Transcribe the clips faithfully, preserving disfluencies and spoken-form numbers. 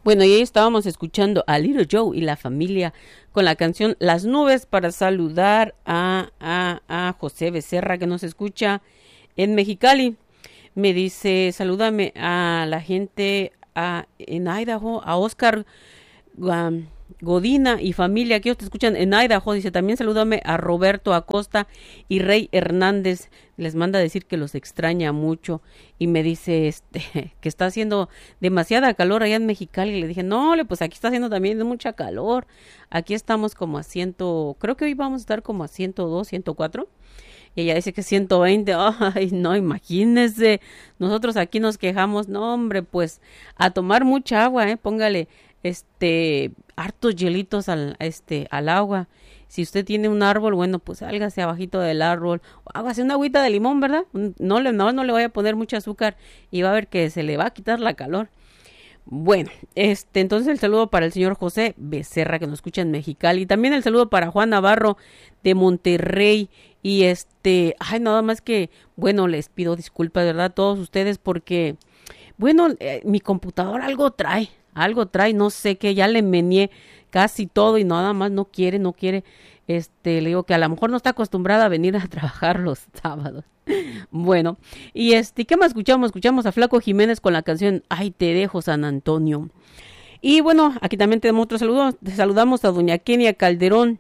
Bueno, y ahí estábamos escuchando a Little Joe y la familia con la canción Las Nubes para saludar a, a, a José Becerra que nos escucha en Mexicali. Me dice, salúdame a la gente a, en Idaho, a Oscar um, Godina y familia que ellos te escuchan en Idaho. Dice, también salúdame a Roberto Acosta y Rey Hernández. Les manda a decir que los extraña mucho y me dice este que está haciendo demasiada calor allá en Mexicali. Y le dije, no, pues aquí está haciendo también mucha calor. Aquí estamos como a ciento, creo que hoy vamos a estar como a ciento dos, ciento cuatro. Y ella dice que ciento veinte, ay, no, imagínese, nosotros aquí nos quejamos, no, hombre, pues, a tomar mucha agua, eh, póngale, este, hartos hielitos al, este, al agua. Si usted tiene un árbol, bueno, pues sálgase abajito del árbol, o hágase una agüita de limón, ¿verdad? No le, no, no le vaya a poner mucho azúcar y va a ver que se le va a quitar la calor. Bueno, este, entonces el saludo para el señor José Becerra que nos escucha en Mexicali y también el saludo para Juan Navarro de Monterrey y este, ay, nada más que, bueno, les pido disculpas, ¿verdad? A todos ustedes porque, bueno, eh, mi computadora algo trae, algo trae, no sé qué, ya le meneé casi todo y nada más no quiere, no quiere, este, le digo que a lo mejor no está acostumbrada a venir a trabajar los sábados. Bueno, y este, ¿qué más escuchamos? Escuchamos a Flaco Jiménez con la canción Ay, te dejo San Antonio. Y bueno, aquí también tenemos otro saludo, saludamos a doña Kenia Calderón,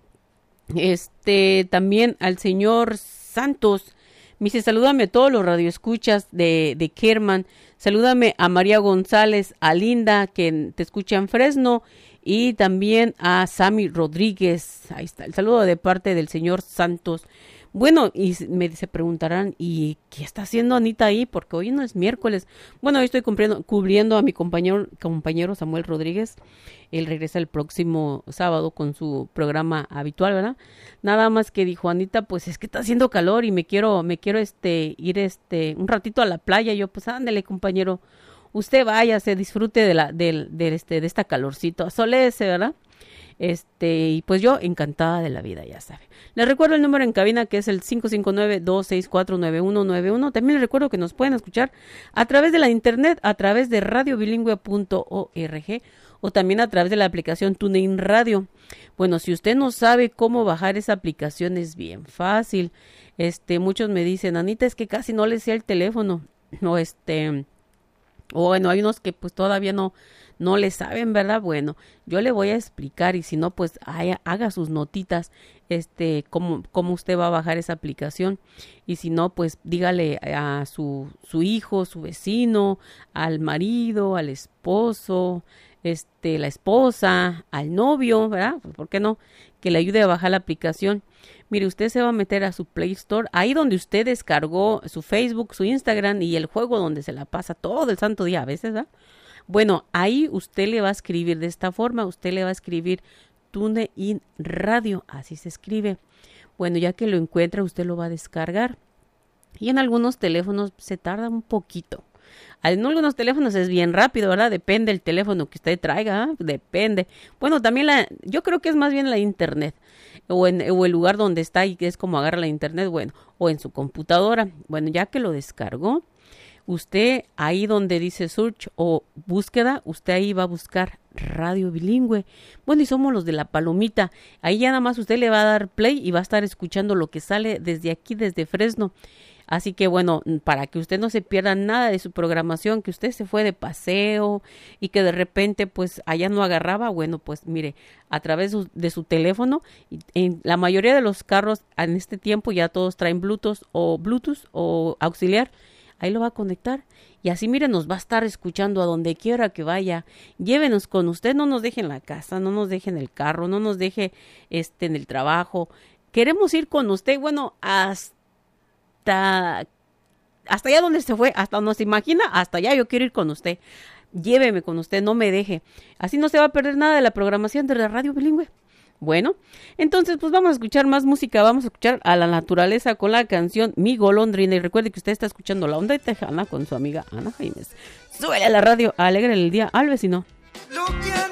este, también al señor Santos. Me dice, salúdame a todos los radioescuchas de, de Kerman, salúdame a María González, a Linda, que te escucha en Fresno, y también a Sammy Rodríguez. Ahí está, el saludo de parte del señor Santos. Bueno, y me se preguntarán, ¿y qué está haciendo Anita ahí? Porque hoy no es miércoles. Bueno, hoy estoy cubriendo, cubriendo a mi compañero, compañero Samuel Rodríguez. Él regresa el próximo sábado con su programa habitual, ¿verdad? Nada más que dijo Anita, pues es que está haciendo calor y me quiero, me quiero este, ir este, un ratito a la playa. Yo, pues ándale, compañero, usted vaya, se disfrute de la, del, del, este, de esta calorcito, asolece, ¿verdad? Este, y pues yo encantada de la vida, ya sabe. Les recuerdo el número en cabina que es el cinco cinco nueve, dos seis cuatro, nueve uno nueve uno. También les recuerdo que nos pueden escuchar a través de la internet, a través de radio bilingüe punto org o también a través de la aplicación TuneIn Radio. Bueno, si usted no sabe cómo bajar esa aplicación es bien fácil. Este, muchos me dicen, Anita, es que casi no le sé el teléfono. O este, o bueno, hay unos que pues todavía no no le saben, ¿verdad? Bueno, yo le voy a explicar y si no, pues haga, haga sus notitas, este, cómo, cómo usted va a bajar esa aplicación y si no, pues dígale a su, su hijo, su vecino, al marido, al esposo, este, la esposa, al novio, ¿verdad? Pues, ¿por qué no? Que le ayude a bajar la aplicación. Mire, usted se va a meter a su Play Store, ahí donde usted descargó su Facebook, su Instagram y el juego donde se la pasa todo el santo día a veces, ¿verdad? Bueno, ahí usted le va a escribir de esta forma, usted le va a escribir TuneIn Radio, así se escribe. Bueno, ya que lo encuentra, usted lo va a descargar. Y en algunos teléfonos se tarda un poquito. En algunos teléfonos es bien rápido, ¿verdad? Depende del teléfono que usted traiga, ¿eh? Depende. Bueno, también la, yo creo que es más bien la internet, o, en, o el lugar donde está y que es como agarra la internet, bueno, o en su computadora. Bueno, ya que lo descargó, usted ahí donde dice search o búsqueda, usted ahí va a buscar radio bilingüe. Bueno, y somos los de la palomita. Ahí ya nada más usted le va a dar play y va a estar escuchando lo que sale desde aquí, desde Fresno. Así que bueno, para que usted no se pierda nada de su programación, que usted se fue de paseo y que de repente pues allá no agarraba, bueno, pues mire, a través de su teléfono, en la mayoría de los carros en este tiempo ya todos traen Bluetooth o Bluetooth o auxiliar. Ahí lo va a conectar y así, mire, nos va a estar escuchando a donde quiera que vaya. Llévenos con usted, no nos deje en la casa, no nos deje en el carro, no nos deje este, en el trabajo. Queremos ir con usted, bueno, hasta, hasta allá donde se fue, hasta donde se imagina, hasta allá yo quiero ir con usted. Lléveme con usted, no me deje. Así no se va a perder nada de la programación de la radio bilingüe. Bueno, entonces pues vamos a escuchar más música, vamos a escuchar a la naturaleza con la canción Mi Golondrina y recuerde que usted está escuchando La Onda Tejana con su amiga Ana Jaimes. Súbele a la radio, alegre el día al vecino. Lo que